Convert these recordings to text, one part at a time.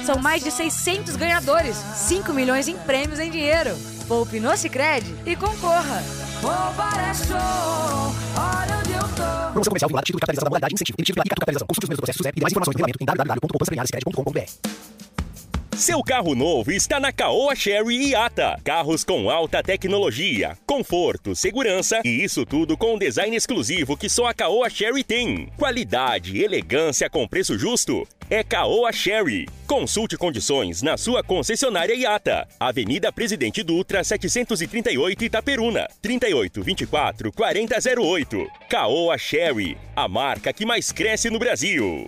São mais de 600 ganhadores, 5 milhões em prêmios em dinheiro. Poupe no Sicredi e concorra. Poupar é show, olha onde eu tô. Promoção comercial vinculada, título de capitalização da modalidade de incentivo. Emitido pela ICA Capitalização. Consulte os primeiros processos e mais informações no regulamento em www.poupançasemilares.com.br. Seu carro novo está na Caoa Chery IATA. Carros com alta tecnologia, conforto, segurança e isso tudo com um design exclusivo que só a Caoa Chery tem. Qualidade, elegância com preço justo. É Caoa Chery. Consulte condições na sua concessionária IATA. Avenida Presidente Dutra, 738 Itaperuna. 3824-4008. Caoa Chery, a marca que mais cresce no Brasil.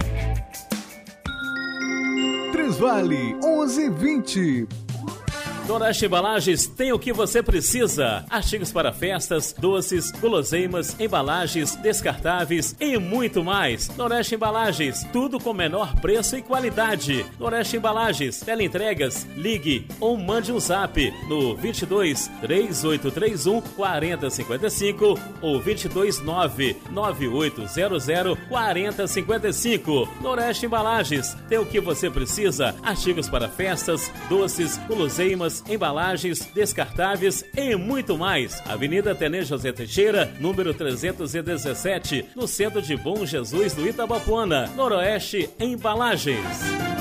Transvale 1120. Noroeste Embalagens tem o que você precisa. Artigos para festas, doces, guloseimas, embalagens, descartáveis e muito mais. Noroeste Embalagens, tudo com menor preço e qualidade. Noroeste Embalagens, teleentregas, ligue ou mande um zap no 22 3831 4055 ou 229 9800 4055. Noroeste Embalagens, tem o que você precisa. Artigos para festas, doces, guloseimas, embalagens, descartáveis e muito mais. Avenida Tenente José Teixeira, número 317, no centro de Bom Jesus, do Itabapuana. Noroeste Embalagens.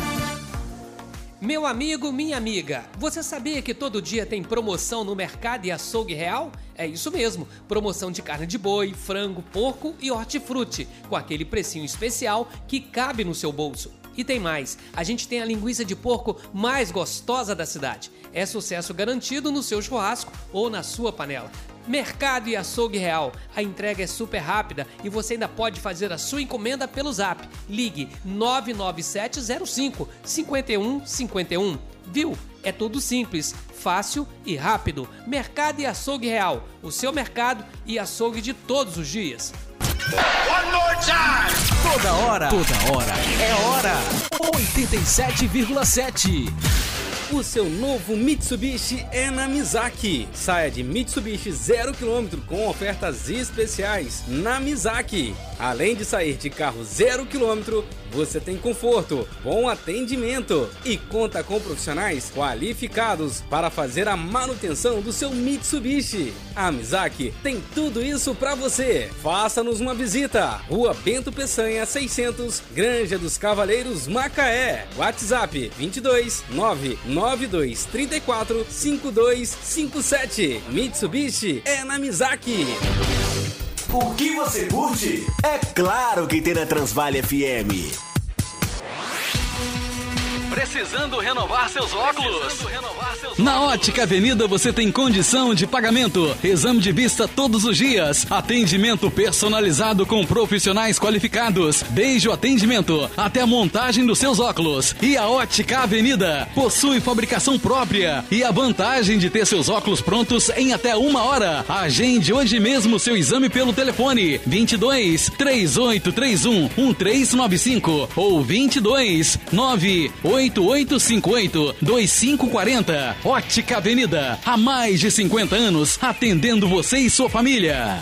Meu amigo, minha amiga, você sabia que todo dia tem promoção no Mercado e Açougue Real? É isso mesmo, promoção de carne de boi, frango, porco e hortifruti, com aquele precinho especial que cabe no seu bolso. E tem mais, a gente tem a linguiça de porco mais gostosa da cidade. É sucesso garantido no seu churrasco ou na sua panela. Mercado e Açougue Real. A entrega é super rápida e você ainda pode fazer a sua encomenda pelo Zap. Ligue 99705 5151. Viu? É tudo simples, fácil e rápido. Mercado e Açougue Real. O seu mercado e açougue de todos os dias. One more time! Toda hora é hora. 87,7. O seu novo Mitsubishi é na Mizaki. Saia de Mitsubishi 0 km com ofertas especiais na Mizaki. Além de sair de carro 0 km, você tem conforto, bom atendimento e conta com profissionais qualificados para fazer a manutenção do seu Mitsubishi. A Mizaki tem tudo isso para você. Faça-nos uma visita. Rua Bento Peçanha 600, Granja dos Cavaleiros, Macaé. WhatsApp 22 992 34 5257. Mitsubishi é na Mizaki. O que você curte? É claro que tem na Transvale FM. Precisando renovar seus óculos? Na Ótica Avenida você tem condição de pagamento, exame de vista todos os dias, atendimento personalizado com profissionais qualificados, desde o atendimento até a montagem dos seus óculos. E a Ótica Avenida possui fabricação própria e a vantagem de ter seus óculos prontos em até 1 hora. Agende hoje mesmo seu exame pelo telefone 22 3831 1395 ou 22 98858 2540. Ótica Avenida, há mais de 50 anos, atendendo você e sua família.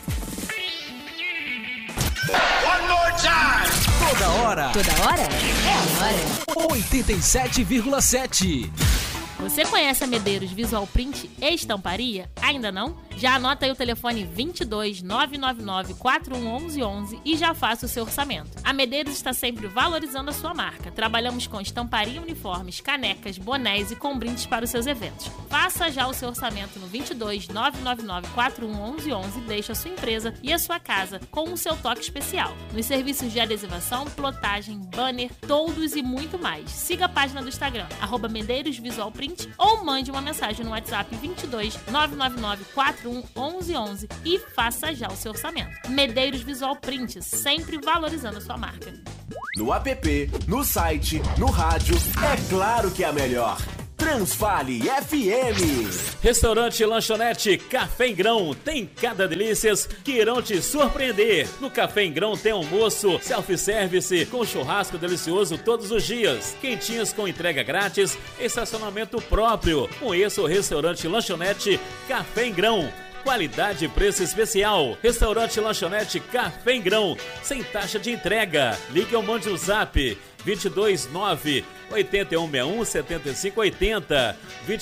One more time! Toda hora É agora. 87,7. Você conhece a Medeiros Visual Print e Estamparia? Ainda não? Já anota aí o telefone 22 999 411111 e já faça o seu orçamento. A Medeiros está sempre valorizando a sua marca. Trabalhamos com estamparia, uniformes, canecas, bonés e com brindes para os seus eventos. Faça já o seu orçamento no 22 999 411111 e deixe a sua empresa e a sua casa com o seu toque especial. Nos serviços de adesivação, plotagem, banner, toldos e muito mais. Siga a página do Instagram, @Medeiros Visual Print, ou mande uma mensagem no WhatsApp 22 999 411111 e faça já o seu orçamento. Medeiros Visual Print, sempre valorizando a sua marca. No app, no site, no rádio, é claro que é a melhor. Transvale FM. Restaurante e lanchonete Café em Grão tem cada delícias que irão te surpreender. No Café em Grão tem almoço, self-service com churrasco delicioso todos os dias, quentinhas com entrega grátis, estacionamento próprio. Conheça o restaurante e lanchonete Café em Grão. Qualidade e preço especial. Restaurante e lanchonete Café em Grão, sem taxa de entrega. Ligue ou mande o zap 229-8161-7580.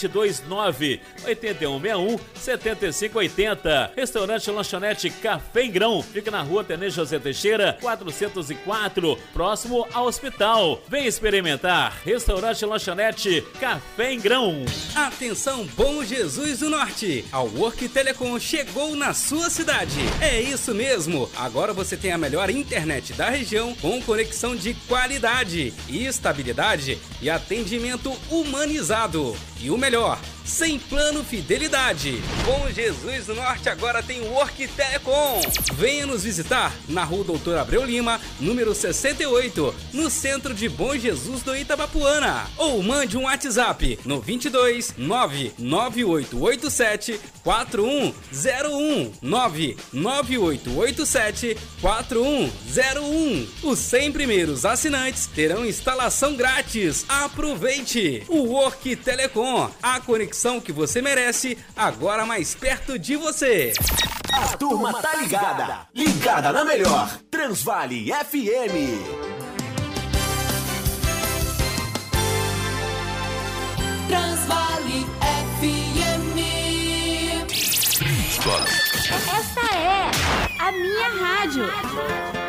229-8161-7580. Restaurante Lanchonete Café em Grão. Fica na rua Tenente José Teixeira, 404, próximo ao hospital. Vem experimentar. Restaurante Lanchonete Café em Grão. Atenção, Bom Jesus do Norte. A Work Telecom chegou na sua cidade. É isso mesmo. Agora você tem a melhor internet da região com conexão de qualidade, estabilidade e atendimento humanizado. E o melhor, sem plano fidelidade. Bom Jesus do Norte agora tem Work Telecom. Venha nos visitar na Rua Doutor Abreu Lima, número 68, no centro de Bom Jesus do Itabapuana. Ou mande um WhatsApp no 22 99887 4101 99887 4101. Os 100 primeiros assinantes terão instalação grátis. Aproveite! O Work Telecom, a conexão que você merece, agora mais perto de você. A turma tá ligada. Ligada na melhor. Transvale FM. Transvale FM. Essa é a minha rádio.